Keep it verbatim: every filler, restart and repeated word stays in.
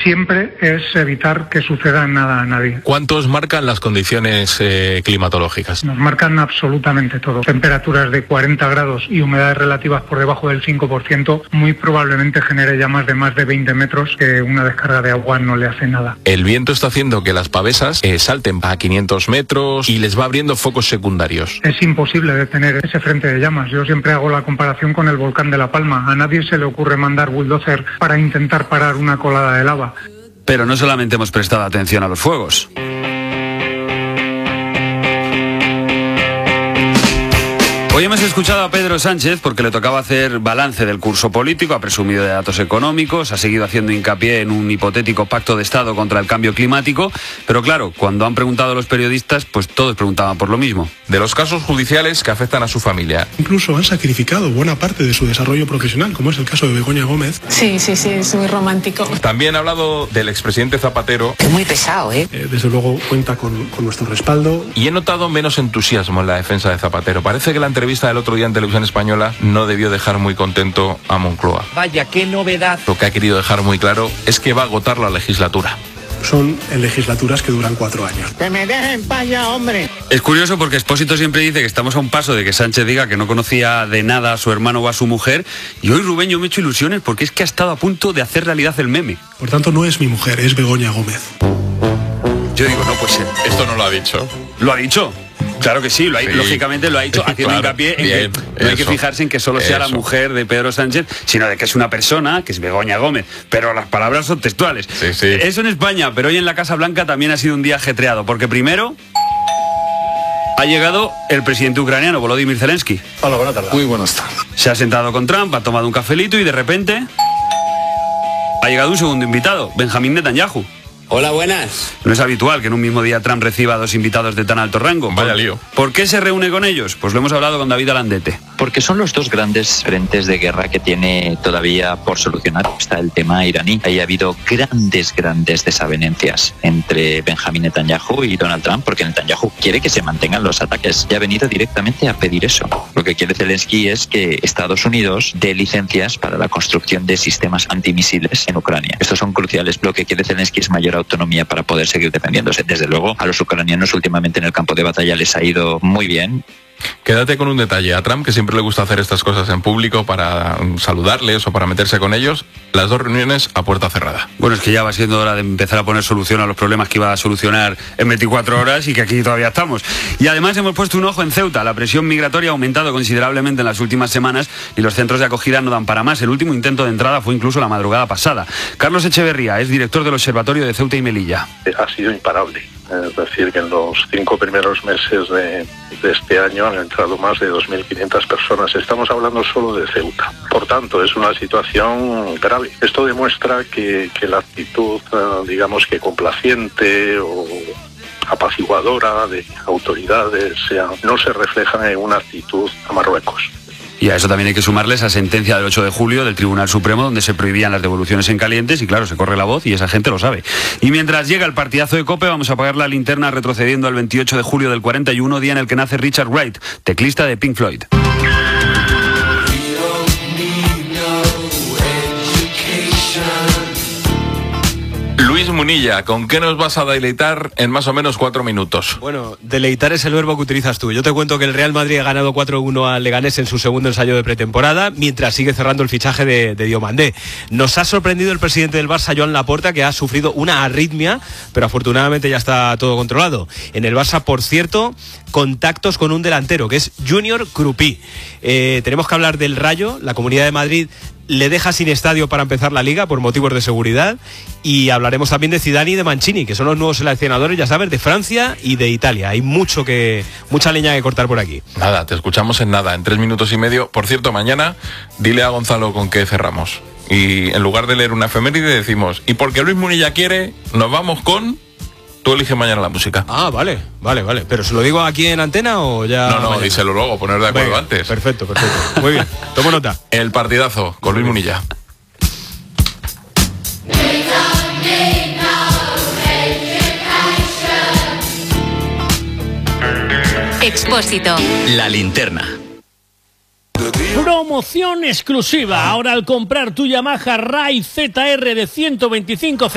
siempre es evitar que suceda nada a nadie. ¿Cuántos marcan las condiciones eh, climatológicas? Nos marcan absolutamente todo. Temperaturas de cuarenta grados y humedades relativas por debajo del cinco por ciento muy probablemente genere llamas de más de veinte metros, que una descarga de agua no le hace nada. El viento está haciendo que las pavesas eh, salten a quinientos metros y les va abriendo focos secundarios. Es imposible detener ese frente de llamas. Yo siempre hago la comparación con el volcán de La Palma. A nadie se le ocurre mandar bulldozer para intentar parar una colada de lava. Pero no solamente hemos prestado atención a los fuegos. Hoy hemos escuchado a Pedro Sánchez porque le tocaba hacer balance del curso político, ha presumido de datos económicos, ha seguido haciendo hincapié en un hipotético pacto de Estado contra el cambio climático, pero claro, cuando han preguntado a los periodistas, pues todos preguntaban por lo mismo. De los casos judiciales que afectan a su familia. Incluso han sacrificado buena parte de su desarrollo profesional, como es el caso de Begoña Gómez. Sí, sí, sí, es muy romántico. También ha hablado del expresidente Zapatero. Es muy pesado, ¿eh? eh desde luego cuenta con, con nuestro respaldo. Y he notado menos entusiasmo en la defensa de Zapatero. Parece que la entrevista del otro día en Televisión Española no debió dejar muy contento a Moncloa. Vaya, qué novedad. Lo que ha querido dejar muy claro es que va a agotar la legislatura. Son en legislaturas que duran cuatro años. ¡Que me dejen pa' allá, hombre! Es curioso porque Expósito siempre dice que estamos a un paso de que Sánchez diga que no conocía de nada a su hermano o a su mujer, y hoy Rubén yo me he hecho ilusiones porque es que ha estado a punto de hacer realidad el meme. Por tanto, no es mi mujer, es Begoña Gómez. Yo digo, no, pues esto no lo ha dicho. ¿Lo ha dicho? Claro que sí, lo ha, sí. Lógicamente lo ha dicho haciendo claro, hincapié en bien, que no eso, hay que fijarse en que solo sea eso. La mujer de Pedro Sánchez, sino de que es una persona, que es Begoña Gómez, pero las palabras son textuales. Sí, sí. Eso en España, pero hoy en la Casa Blanca también ha sido un día ajetreado, porque primero ha llegado el presidente ucraniano, Volodymyr Zelensky. Hola, buenas tardes. Muy buenas tardes. Se ha sentado con Trump, ha tomado un cafelito y de repente ha llegado un segundo invitado, Benjamín Netanyahu. Hola, buenas. No es habitual que en un mismo día Trump reciba a dos invitados de tan alto rango. Vaya lío. ¿Por qué se reúne con ellos? Pues lo hemos hablado con David Alandete. Porque son los dos grandes frentes de guerra que tiene todavía por solucionar. Está el tema iraní. Ahí ha habido grandes, grandes desavenencias entre Benjamín Netanyahu y Donald Trump, porque Netanyahu quiere que se mantengan los ataques y ha venido directamente a pedir eso. Lo que quiere Zelensky es que Estados Unidos dé licencias para la construcción de sistemas antimisiles en Ucrania. Estos son cruciales. Lo que quiere Zelensky es mayor autonomía para poder seguir defendiéndose. Desde luego, a los ucranianos últimamente en el campo de batalla les ha ido muy bien. Quédate con un detalle. A Trump, que siempre le gusta hacer estas cosas en público para saludarles o para meterse con ellos, las dos reuniones a puerta cerrada. Bueno, es que ya va siendo hora de empezar a poner solución a los problemas que iba a solucionar en veinticuatro horas y que aquí todavía estamos. Y además hemos puesto un ojo en Ceuta. La presión migratoria ha aumentado considerablemente en las últimas semanas y los centros de acogida no dan para más. El último intento de entrada fue incluso la madrugada pasada. Carlos Echeverría es director del Observatorio de Ceuta y Melilla. Ha sido imparable. Es decir, que en los cinco primeros meses de, de este año han entrado más de dos mil quinientas personas. Estamos hablando solo de Ceuta. Por tanto, es una situación grave. Esto demuestra que, que la actitud, digamos que complaciente o apaciguadora de autoridades sea, no se refleja en una actitud a Marruecos. Y a eso también hay que sumarle esa sentencia del ocho de julio del Tribunal Supremo donde se prohibían las devoluciones en calientes y claro, se corre la voz y esa gente lo sabe. Y mientras llega el partidazo de COPE vamos a apagar la linterna retrocediendo al veintiocho de julio del cuarenta y uno, día en el que nace Richard Wright, teclista de Pink Floyd. Luis Munilla, ¿con qué nos vas a deleitar en más o menos cuatro minutos? Bueno, deleitar es el verbo que utilizas tú. Yo te cuento que el Real Madrid ha ganado cuatro uno al Leganés en su segundo ensayo de pretemporada, mientras sigue cerrando el fichaje de, de Diomandé. Nos ha sorprendido el presidente del Barça, Joan Laporta, que ha sufrido una arritmia, pero afortunadamente ya está todo controlado. En el Barça, por cierto, contactos con un delantero, que es Junior Krupí. Eh, tenemos que hablar del Rayo. La Comunidad de Madrid le deja sin estadio para empezar la Liga por motivos de seguridad, y hablaremos también de Zidane y de Mancini, que son los nuevos seleccionadores, ya sabes, de Francia y de Italia. Hay mucho que mucha leña que cortar por aquí. Nada, te escuchamos en nada, en tres minutos y medio. Por cierto, mañana dile a Gonzalo con qué cerramos. Y en lugar de leer una efeméride decimos, y porque Luis Munilla quiere, nos vamos con... Tú eliges mañana la música. Ah, vale, vale, vale. ¿Pero se lo digo aquí en antena o ya...? No, no, mañana? díselo luego, poner de acuerdo Venga, antes. Perfecto, perfecto. Muy bien, tomo nota. El partidazo con Luis Munilla. Expósito. La linterna. Promoción exclusiva. Ahora al comprar tu Yamaha Rai Z R de ciento veinticinco